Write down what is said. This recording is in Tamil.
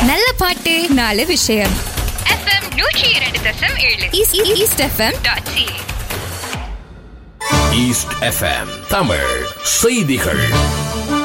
நல்ல பாட்டு நாலு விஷயம். FM 102.7 east FM.ca. East FM Tamil செய்திகள்.